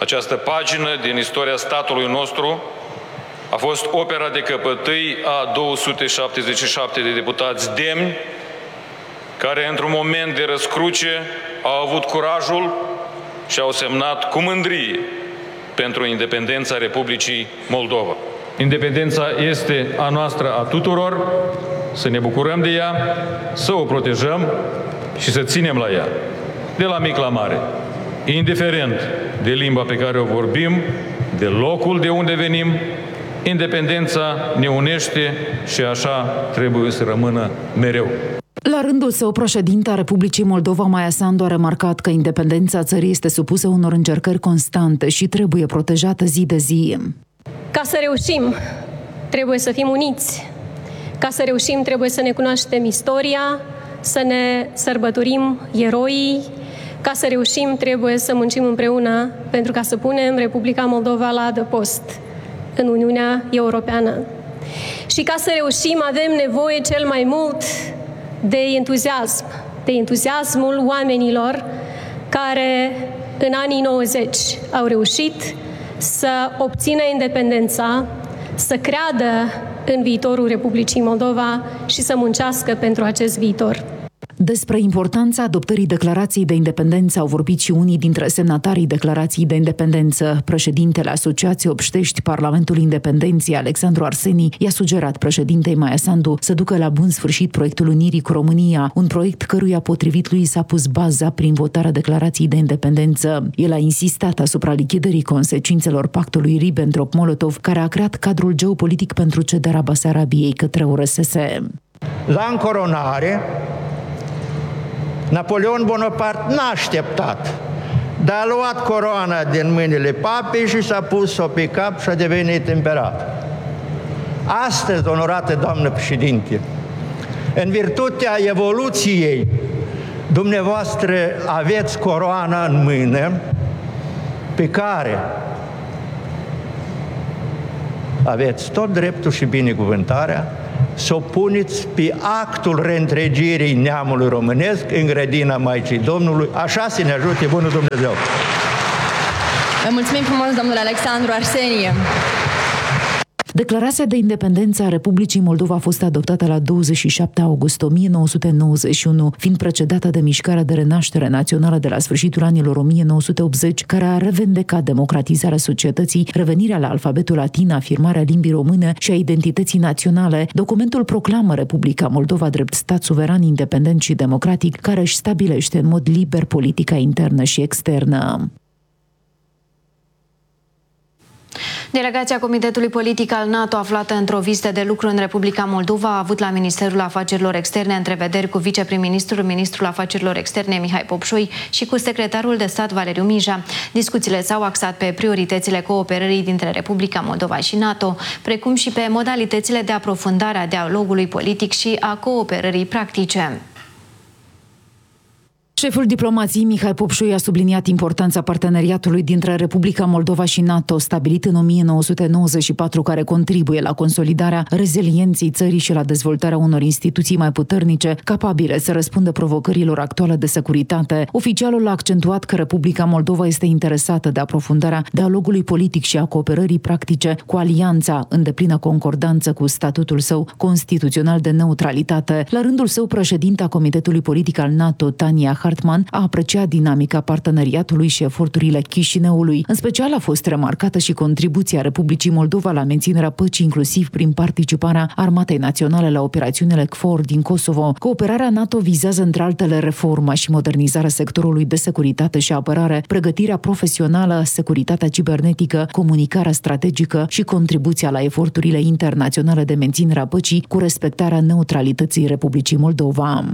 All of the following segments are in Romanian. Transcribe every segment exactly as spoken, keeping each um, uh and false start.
Această pagină din istoria statului nostru a fost opera de căpătâi a două sute șaptezeci și șapte de deputați demni, care într-un moment de răscruce au avut curajul și au semnat cu mândrie pentru independența Republicii Moldova. Independența este a noastră a tuturor, să ne bucurăm de ea, să o protejăm și să ținem la ea, de la mic la mare, indiferent de limba pe care o vorbim, de locul de unde venim. Independența ne unește și așa trebuie să rămână mereu. La rândul său, președinta Republicii Moldova, Maia Sandu, a remarcat că independența țării este supusă unor încercări constante și trebuie protejată zi de zi. Ca să reușim, trebuie să fim uniți. Ca să reușim, trebuie să ne cunoaștem istoria, să ne sărbătorim eroii. Ca să reușim, trebuie să muncim împreună pentru ca să punem Republica Moldova la adăpost în Uniunea Europeană. Și ca să reușim, avem nevoie cel mai mult de entuziasm, de entuziasmul oamenilor care în anii nouăzeci au reușit să obțină independența, să creadă în viitorul Republicii Moldova și să muncească pentru acest viitor. Despre importanța adoptării declarației de independență au vorbit și unii dintre semnatarii declarației de independență. Președintele Asociației Obștești Parlamentului Independenței, Alexandru Arseni, i-a sugerat președintei Maia Sandu să ducă la bun sfârșit proiectul Unirii cu România, un proiect căruia, potrivit lui, s-a pus baza prin votarea declarației de independență. El a insistat asupra lichidării consecințelor pactului Ribbentrop-Molotov, care a creat cadrul geopolitic pentru cederea Basarabiei către U R S S. La încoronare, Napoleon Bonaparte n-a așteptat, dar a luat coroana din mâinile papei și s-a pus-o pe cap și a devenit împărat. Astăzi, onorată doamnă președinte, în virtutea evoluției, dumneavoastră aveți coroana în mână pe care aveți tot dreptul și binecuvântarea să o puneți pe actul reîntregirii neamului românesc în grădina Maicii Domnului. Așa să ne ajute bunul Dumnezeu! Vă mulțumim frumos, domnule Alexandru Arsenie! Declarația de independență a Republicii Moldova a fost adoptată la douăzeci și șapte august o mie nouă sute nouăzeci și unu, fiind precedată de mișcarea de renaștere națională de la sfârșitul anilor o mie nouă sute optzeci, care a revendicat democratizarea societății, revenirea la alfabetul latin, afirmarea limbii române și a identității naționale. Documentul proclamă Republica Moldova drept stat suveran, independent și democratic, care își stabilește în mod liber politica internă și externă. Delegația Comitetului Politic al NATO, aflată într-o vizită de lucru în Republica Moldova, a avut la Ministerul Afacerilor Externe întrevederi cu viceprim-ministrul, ministrul Afacerilor Externe Mihai Popșoi și cu secretarul de stat Valeriu Mija. Discuțiile s-au axat pe prioritățile cooperării dintre Republica Moldova și NATO, precum și pe modalitățile de aprofundare a dialogului politic și a cooperării practice. Șeful diplomației Mihai Popșoi a subliniat importanța parteneriatului dintre Republica Moldova și NATO, stabilit în o mie nouă sute nouăzeci și patru, care contribuie la consolidarea rezilienței țării și la dezvoltarea unor instituții mai puternice, capabile să răspundă provocărilor actuale de securitate. Oficialul a accentuat că Republica Moldova este interesată de aprofundarea dialogului politic și a cooperării practice cu alianța, în deplină concordanță cu statutul său constituțional de neutralitate. La rândul său, președinta Comitetului Politic al NATO, Tania Hartman, a apreciat dinamica parteneriatului și eforturile Chișinăului. În special a fost remarcată și contribuția Republicii Moldova la menținerea păcii, inclusiv prin participarea Armatei Naționale la operațiunile K F O R din Kosovo. Cooperarea NATO vizează, între altele, reforma și modernizarea sectorului de securitate și apărare, pregătirea profesională, securitatea cibernetică, comunicarea strategică și contribuția la eforturile internaționale de menținere a păcii cu respectarea neutralității Republicii Moldova.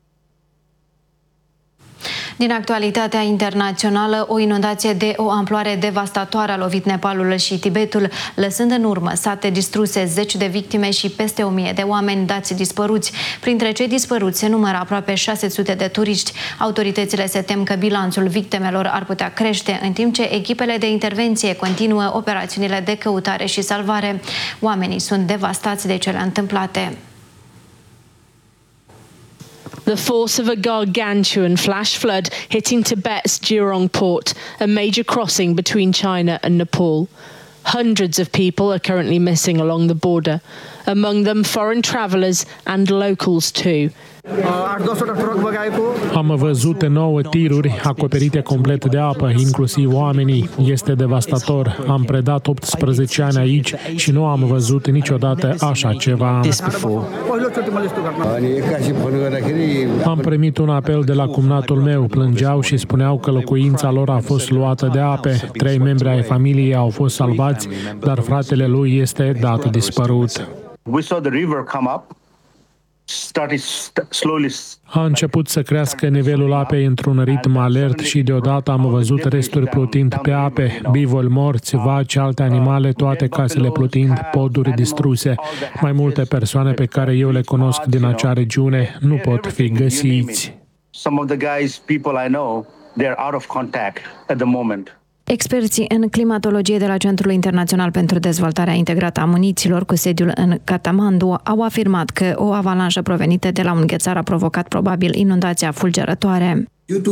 Din actualitatea internațională, o inundație de o amploare devastatoare a lovit Nepalul și Tibetul, lăsând în urmă sate distruse, zeci de victime și peste o mie de oameni dați dispăruți. Printre cei dispăruți se numără aproape șase sute de turiști. Autoritățile se tem că bilanțul victimelor ar putea crește, în timp ce echipele de intervenție continuă operațiunile de căutare și salvare. Oamenii sunt devastați de cele întâmplate. The force of a gargantuan flash flood hitting Tibet's Jurong port, a major crossing between China and Nepal. Hundreds of people are currently missing along the border, among them foreign travellers and locals too. Am văzut nouă tiruri acoperite complet de apă, inclusiv oamenii. Este devastator. Am predat optsprezece ani aici și nu am văzut niciodată așa ceva. Am primit un apel de la cumnatul meu. Plângeau și spuneau că locuința lor a fost luată de ape. Trei membri ai familiei au fost salvați, dar fratele lui este dat dispărut. A început să crească nivelul apei într-un ritm alert și deodată am văzut resturi plutind pe ape, bivoli morți, vaci, alte animale, toate casele plutind, poduri distruse. Mai multe persoane pe care eu le cunosc din acea regiune nu pot fi găsiți. Experții în climatologie de la Centrul Internațional pentru Dezvoltarea Integrată a Muniților, cu sediul în Kathmandu, au afirmat că o avalanșă provenită de la un ghețar a provocat probabil inundația fulgerătoare.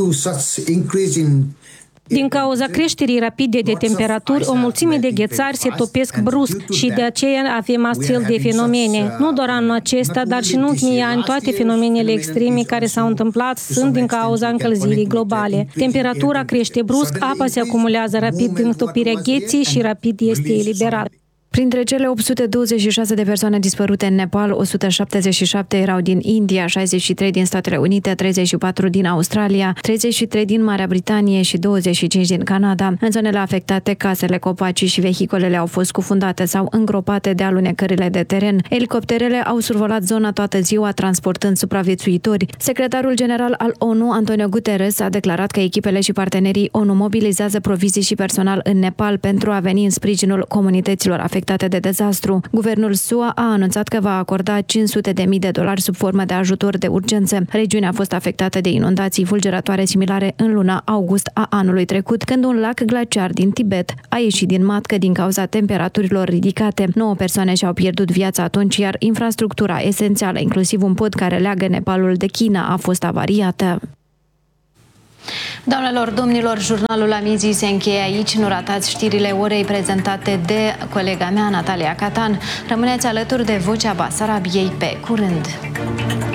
Din cauza creșterii rapide de temperaturi, o mulțime de ghețari se topesc brusc și de aceea avem astfel de fenomene. Nu doar anul acesta, dar și în ultimii ani, toate fenomenele extreme care s-au întâmplat sunt din cauza încălzirii globale. Temperatura crește brusc, apa se acumulează rapid din topirea gheții și rapid este eliberată. Printre cele opt sute douăzeci și șase de persoane dispărute în Nepal, o sută șaptezeci și șapte erau din India, șaizeci și trei din Statele Unite, treizeci și patru din Australia, treizeci și trei din Marea Britanie și douăzeci și cinci din Canada. În zonele afectate, casele, copacii și vehiculele au fost scufundate sau îngropate de alunecările de teren. Elicopterele au survolat zona toată ziua, transportând supraviețuitori. Secretarul general al ONU, Antonio Guterres, a declarat că echipele și partenerii ONU mobilizează provizii și personal în Nepal pentru a veni în sprijinul comunităților afectate de dezastru. Guvernul S U A a anunțat că va acorda cinci sute de mii de dolari sub formă de ajutor de urgență. Regiunea a fost afectată de inundații fulgerătoare similare în luna august a anului trecut, când un lac glaciar din Tibet a ieșit din matcă din cauza temperaturilor ridicate. Nouă persoane și-au pierdut viața atunci, iar infrastructura esențială, inclusiv un pod care leagă Nepalul de China, a fost avariată. Doamnelor, domnilor, jurnalul Amiezii se încheie aici. Nu ratați știrile orei prezentate de colega mea, Natalia Catan. Rămâneți alături de Vocea Basarabiei. Pe curând!